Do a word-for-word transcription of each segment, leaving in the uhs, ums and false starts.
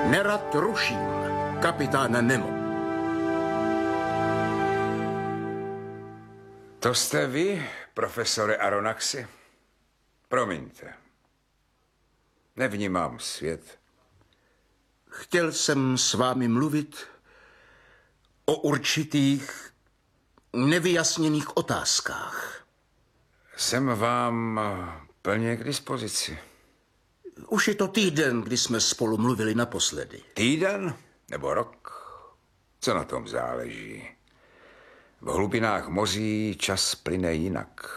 Nerad ruším, kapitáne Nemo. To jste vy, profesore Aronnaxi? Promiňte. Nevnímám svět. Chtěl jsem s vámi mluvit o určitých nevyjasněných otázkách. Jsem vám plně k dispozici. Už je to týden, kdy jsme spolu mluvili naposledy. Týden nebo rok? Co na tom záleží? V hlubinách moří čas plyne jinak.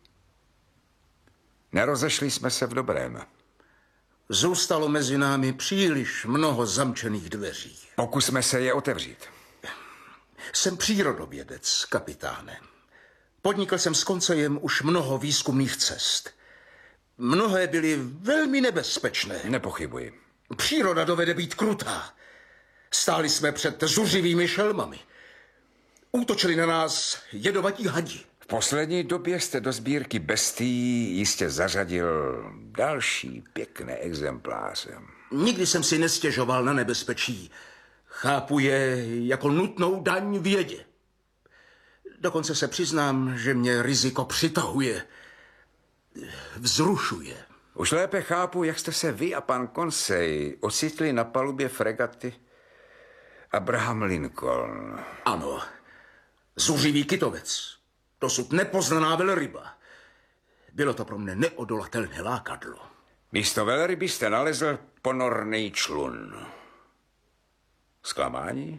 Nerozešli jsme se v dobrém. Zůstalo mezi námi příliš mnoho zamčených dveří. Pokusme se je otevřít. Jsem přírodovědec, kapitáne. Podnikl jsem s Consejem už mnoho výzkumných cest. Mnohé byly velmi nebezpečné. Nepochybuji. Příroda dovede být krutá. Stáli jsme před zuřivými šelmami. Útočili na nás jedovatí hadi. V poslední době jste do sbírky bestií jistě zařadil další pěkné exempláře. Nikdy jsem si nestěžoval na nebezpečí. Chápu je jako nutnou daň vědě. Dokonce se přiznám, že mě riziko přitahuje, vzrušuje. Už lépe chápu, jak jste se vy a pan Conseil ocitli na palubě fregaty Abraham Lincoln. Ano, zuřivý kytovec, dosud nepoznaná velryba. Bylo to pro mne neodolatelné lákadlo. Místo velryby jste nalezl ponorný člun. Zklamání?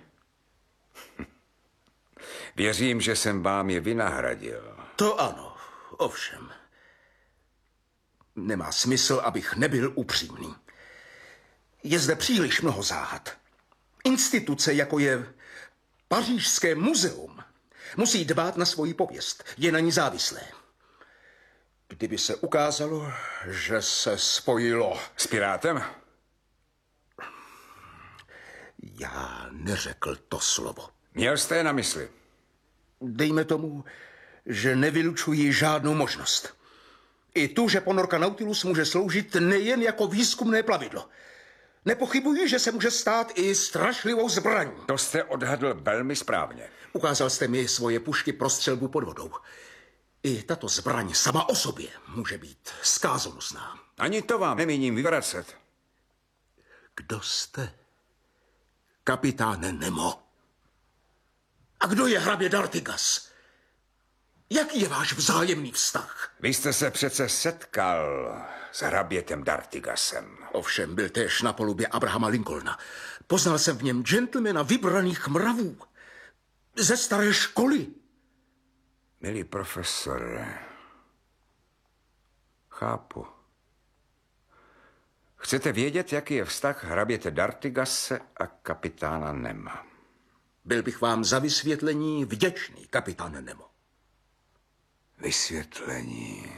Věřím, že jsem vám je vynahradil. To ano, ovšem. Nemá smysl, abych nebyl upřímný. Je zde příliš mnoho záhad. Instituce, jako je Pařížské muzeum, musí dbát na svoji pověst. Je na ní závislé. Kdyby se ukázalo, že se spojilo... S pirátem? Já neřekl to slovo. Měl jste je na mysli? Dejme tomu, že nevylučuji žádnou možnost. I tu, že ponorka Nautilus může sloužit nejen jako výzkumné plavidlo. Nepochybuji, že se může stát i strašlivou zbraní. To jste odhadl velmi správně. Ukázal jste mi svoje pušky pro střelbu pod vodou. I tato zbraň sama o sobě může být zkázonosná. Ani to vám nemíním vyvracet. Kdo jste, kapitáne Nemo? A kdo je hrabě D'Artigas? Jaký je váš vzájemný vztah? Vy jste se přece setkal s hrabětem D'Artigasem. Ovšem, byl též na palubě Abrahama Lincolna. Poznal jsem v něm gentlemana vybraných mravů. Ze staré školy. Milý profesore, chápu. Chcete vědět, jaký je vztah hraběte D'Artigase a kapitána Nema? Byl bych vám za vysvětlení vděčný, kapitáne Nemo. Vysvětlení.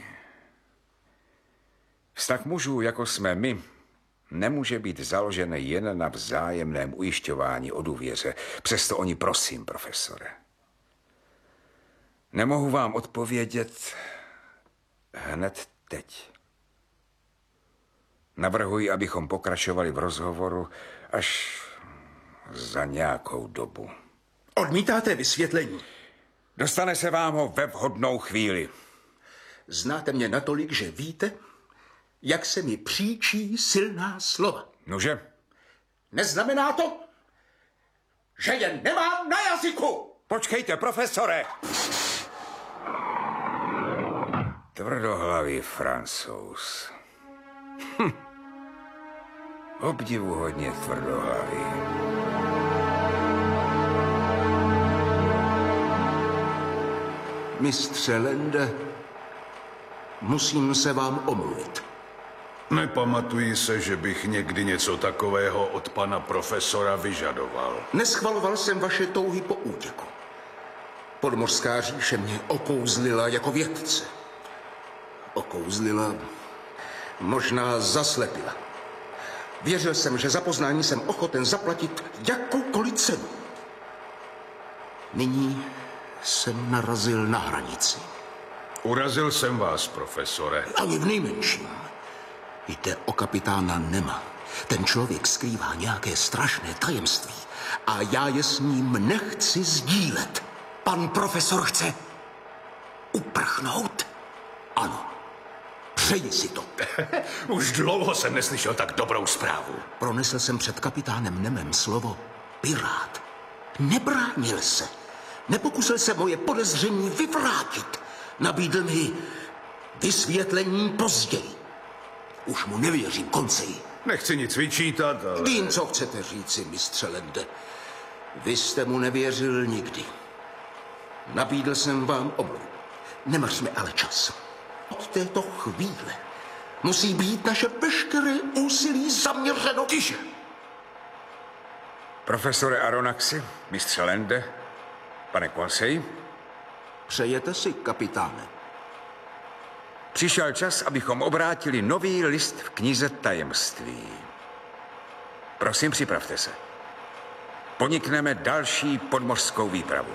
Vztah mužů, jako jsme my, nemůže být založen jen na vzájemném ujišťování o důvěře. Přesto oni prosím, profesore. Nemohu vám odpovědět hned teď. Navrhuji, abychom pokračovali v rozhovoru až za nějakou dobu. Odmítáte vysvětlení? Dostane se vám ho ve vhodnou chvíli. Znáte mě natolik, že víte, jak se mi příčí silná slova. Nože? Neznamená to, že je nemám na jazyku? Počkejte, profesore! Tvrdohlavý Francouz. Hm. Obdivuhodně tvrdohlavý. Mistře Lende, musím se vám omluvit. Nepamatuji se, že bych někdy něco takového od pana profesora vyžadoval. Neschvaloval jsem vaše touhy po útěku. Podmořská říše mě okouzlila jako vědce. Okouzlila, možná zaslepila. Věřil jsem, že za poznání jsem ochoten zaplatit jakoukoliv cenu. Nyní jsem narazil na hranici. Urazil jsem vás, profesore. Ani v nejmenším. Jde o kapitána Nema. Ten člověk skrývá nějaké strašné tajemství a já je s ním nechci sdílet. Pan profesor chce uprchnout? Ano. Přeji si to. Už dlouho jsem neslyšel tak dobrou zprávu. Pronesl jsem před kapitánem Nemem slovo pirát. Nebránil se. Nepokusil se moje podezření vyvrátit. Nabídl mi vysvětlení později. Už mu nevěřím konceji. Nechci nic vyčítat, ale... Vím, co chcete říci, mistře Lende. Vy jste mu nevěřil nikdy. Nabídl jsem vám omluvu. Nemařme ale čas. Od této chvíle musí být naše veškeré úsilí zaměřeno. Tiše! Profesore Aronaxi, mistře Lende, pane Conseil, Přejete si, kapitáne? přišel čas, abychom obrátili nový list v knize tajemství. Prosím, připravte se. Ponikneme další podmořskou výpravu.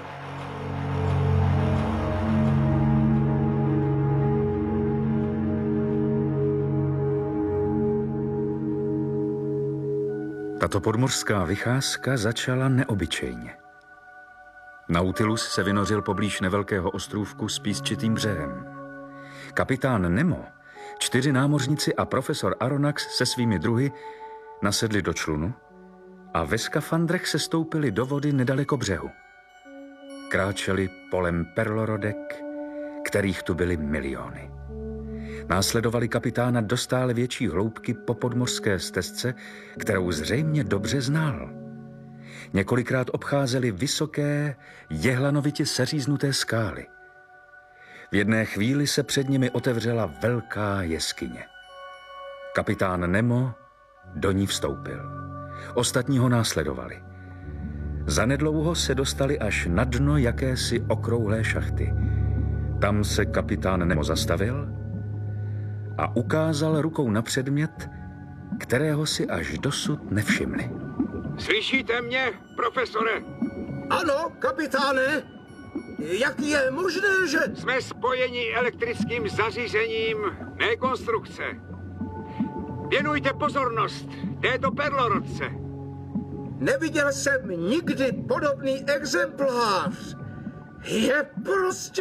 Tato podmořská vycházka začala neobyčejně. Nautilus se vynořil poblíž nevelkého ostrůvku s písčitým břehem. Kapitán Nemo, čtyři námořníci a profesor Aronnax se svými druhy nasedli do člunu a ve skafandrech se stoupili do vody nedaleko břehu. Kráčeli polem perlorodek, kterých tu byly miliony. Následovali kapitána do stále větší hloubky po podmořské stezce, kterou zřejmě dobře znal. Několikrát obcházeli vysoké, jehlanovitě seříznuté skály. V jedné chvíli se před nimi otevřela velká jeskyně. Kapitán Nemo do ní vstoupil. Ostatní ho následovali. Zanedlouho se dostali až na dno jakési okrouhlé šachty. Tam se kapitán Nemo zastavil a ukázal rukou na předmět, kterého si až dosud nevšimli. Slyšíte mě, profesore? Ano, kapitáne. Jak je možné, že... Jsme spojeni elektrickým zařízením mé konstrukce. Věnujte pozornost této perlorodce. Neviděl jsem nikdy podobný exemplář. Je prostě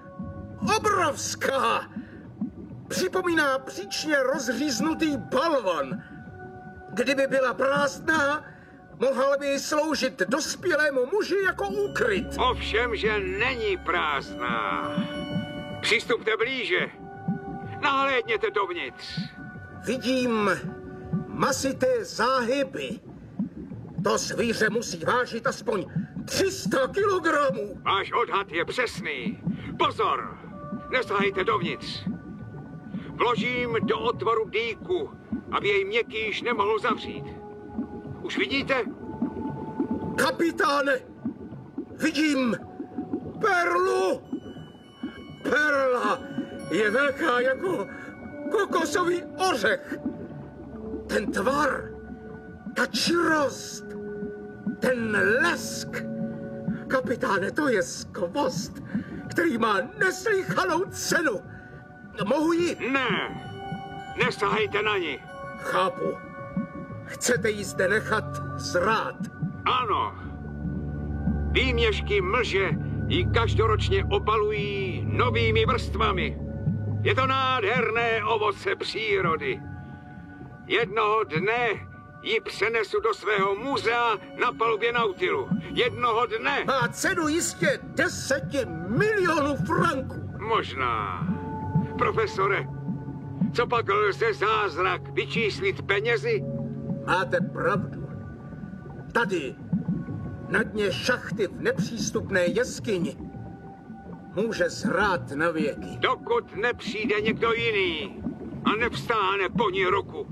obrovská. Připomíná příčně rozříznutý balvan. Kdyby byla prázdná, mohla by sloužit dospělému muži jako úkryt. Ovšem, že není prázdná. Přistupte blíže. Nahlédněte dovnitř. Vidím masité záhyby. To zvíře musí vážit aspoň tři sta kilogramů. Váš odhad je přesný. Pozor! Nesahejte dovnitř. Vložím do otvoru dýku, aby jej měkkýž nemohl zavřít. Už vidíte? Kapitáne, vidím perlu. Perla je velká jako kokosový ořech. Ten tvar, ta čirost, ten lesk. Kapitáne, to je skvost, který má neslýchanou cenu. Mohu ji? Ne, nesahejte na ní. Chápu. Chcete ji zde nechat zrát? Ano. Výměšky mlže ji každoročně opalují novými vrstvami. Je to nádherné ovoce přírody. Jednoho dne ji přenesu do svého muzea na palubě Nautilu. Jednoho dne. Má cenu jistě deseti milionů franků. Možná. Profesore, co pak lze zázrak vyčíslit penězi? Máte pravdu. Tady, na dně šachty v nepřístupné jeskyni, může zrát na věky. Dokud nepřijde někdo jiný a nevstáhne po ní ruku.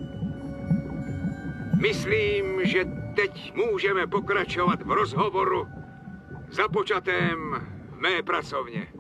Myslím, že teď můžeme pokračovat v rozhovoru započatém v mé pracovně.